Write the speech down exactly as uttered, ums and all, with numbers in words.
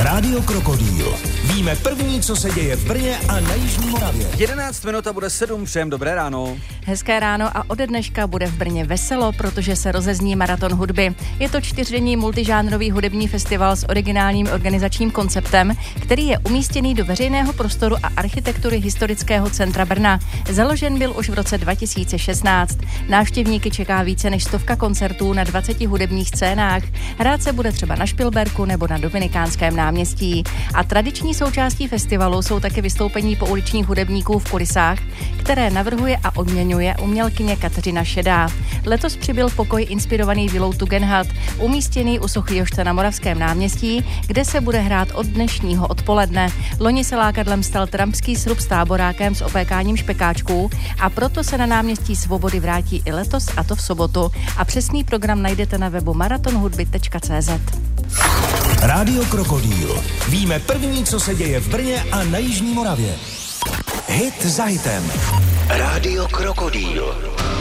Rádio Krokodýl. Víme první, co se děje v Brně a na Jižní Moravě. jedenáct minut a bude sedm, všem dobré ráno. Hezké ráno a ode dneška bude v Brně veselo, protože se rozezní maraton hudby. Je to čtyřdenní multižánrový hudební festival s originálním organizačním konceptem, který je umístěný do veřejného prostoru a architektury historického centra Brna. Založen byl už v roce dva tisíce šestnáct. Návštěvníky čeká více než stovka koncertů na dvaceti hudebních scénách. Hrát se bude třeba na Špilberku nebo na Dominikánském náměstí. A tradiční součástí festivalu jsou také vystoupení pouličních hudebníků v kulisách, které navrhuje a odměňuje umělkyně Kateřina Šedá. Letos přibyl pokoj inspirovaný vilou Tugendhat, umístěný u Sochýhošce na Moravském náměstí, kde se bude hrát od dnešního odpoledne. Loni se lákadlem stal trampský srub s táborákem s opékáním špekáčků a proto se na náměstí Svobody vrátí i letos, a to v sobotu. A přesný program najdete na webu maraton hudby tečka cé zet. Rádio Krokodýl. Víme první, co se děje v Brně a na Jižní Moravě. Hit za hitem. Rádio Krokodýl.